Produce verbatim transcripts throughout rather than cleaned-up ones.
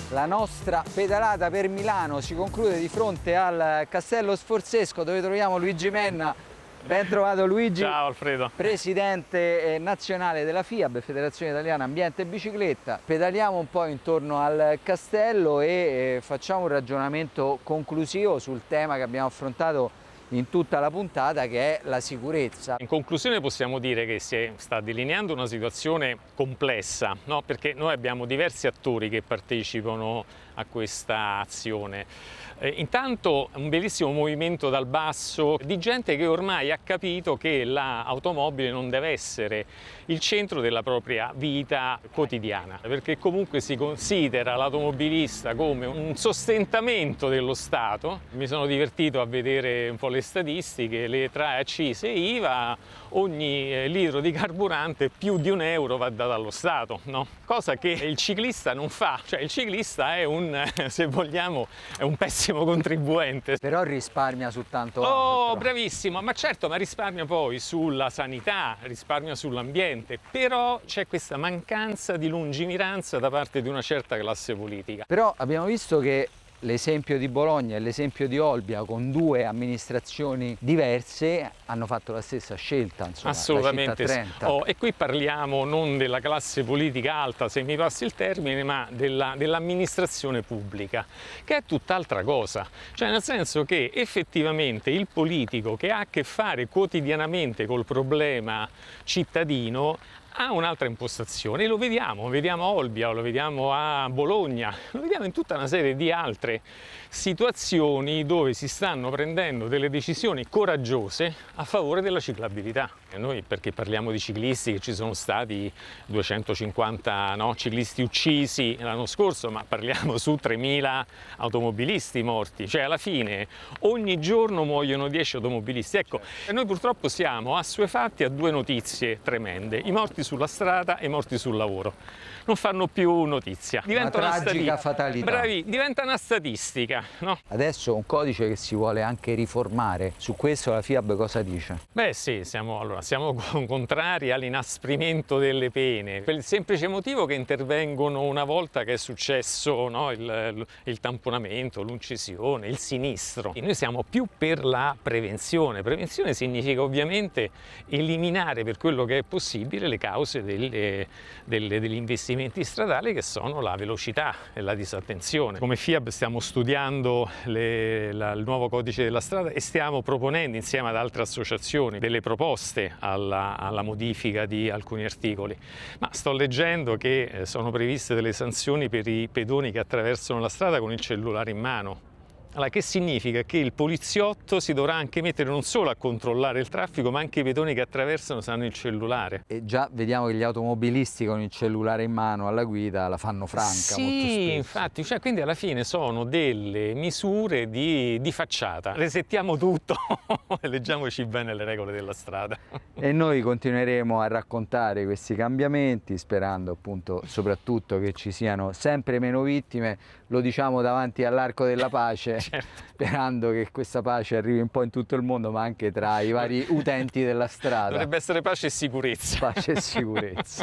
La nostra pedalata per Milano si conclude di fronte al Castello Sforzesco, dove troviamo Luigi Menna. Ben trovato Luigi. Ciao Alfredo. Presidente nazionale della FIAB, Federazione Italiana Ambiente e Bicicletta. Pedaliamo un po' intorno al castello e facciamo un ragionamento conclusivo sul tema che abbiamo affrontato in tutta la puntata, che è la sicurezza. In conclusione possiamo dire che si sta delineando una situazione complessa, no? Perché noi abbiamo diversi attori che partecipano a questa azione. Eh, intanto un bellissimo movimento dal basso di gente che ormai ha capito che l'automobile non deve essere il centro della propria vita quotidiana, perché comunque si considera l'automobilista come un sostentamento dello Stato. Mi sono divertito a vedere un po' le statistiche, le tra accise e I V A, ogni litro di carburante più di un euro va dato allo Stato, no? Cosa che il ciclista non fa, cioè il ciclista è un, se vogliamo, è un pessimo contribuente. Però risparmia su tanto Oh, altro. Bravissimo, ma certo, ma risparmia poi sulla sanità, risparmia sull'ambiente, però c'è questa mancanza di lungimiranza da parte di una certa classe politica. Però abbiamo visto che l'esempio di Bologna e l'esempio di Olbia, con due amministrazioni diverse, hanno fatto la stessa scelta, insomma. Assolutamente la sì. Trenta. Oh, e qui parliamo non della classe politica alta, se mi passi il termine, ma della, dell'amministrazione pubblica, che è tutt'altra cosa. Cioè, nel senso che effettivamente il politico che ha a che fare quotidianamente col problema cittadino ha un'altra impostazione, e lo vediamo, vediamo a Olbia, lo vediamo a Bologna, lo vediamo in tutta una serie di altre situazioni dove si stanno prendendo delle decisioni coraggiose a favore della ciclabilità. E noi, perché parliamo di ciclisti, che ci sono stati duecentocinquanta no, ciclisti uccisi l'anno scorso, ma parliamo su tremila automobilisti morti, cioè alla fine ogni giorno muoiono dieci automobilisti. Ecco, e noi purtroppo siamo assuefatti a due notizie tremende: i morti sulla strada e i morti sul lavoro. Non fanno più notizia. Diventa una una tragica stati- fatalità. Bravi, diventa una statistica, no? Adesso un codice che si vuole anche riformare. Su questo la FIAB cosa dice? Beh sì, siamo, allora, siamo contrari all'inasprimento delle pene, per il semplice motivo che intervengono una volta che è successo no, il, il tamponamento, l'incisione, il sinistro. E noi siamo più per la prevenzione. Prevenzione significa ovviamente eliminare per quello che è possibile le cause delle, delle, degli investimenti stradali, che sono la velocità e la disattenzione. Come FIAB stiamo studiando le, la, il nuovo codice della strada e stiamo proponendo insieme ad altre associazioni delle proposte alla, alla modifica di alcuni articoli, ma sto leggendo che sono previste delle sanzioni per i pedoni che attraversano la strada con il cellulare in mano. Allora, che significa? Che il poliziotto si dovrà anche mettere non solo a controllare il traffico, ma anche i pedoni che attraversano sanno il cellulare. E già vediamo che gli automobilisti con il cellulare in mano alla guida la fanno franca Sì, molto spesso. infatti, cioè, quindi alla fine sono delle misure di, di facciata. Resettiamo tutto e leggiamoci bene le regole della strada. E noi continueremo a raccontare questi cambiamenti, sperando appunto soprattutto che ci siano sempre meno vittime. Lo diciamo davanti all'Arco della Pace, Certo. sperando che questa pace arrivi un po' in tutto il mondo, ma anche tra i vari utenti della strada. Dovrebbe essere pace e sicurezza. Pace e sicurezza.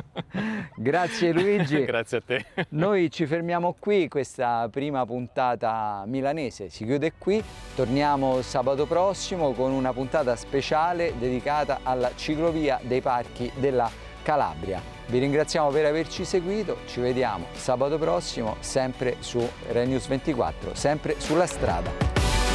Grazie Luigi. Grazie a te. Noi ci fermiamo qui, questa prima puntata milanese si chiude qui. Torniamo sabato prossimo con una puntata speciale dedicata alla ciclovia dei parchi della Calabria. Vi ringraziamo per averci seguito, ci vediamo sabato prossimo sempre su Rai News ventiquattro, sempre sulla strada.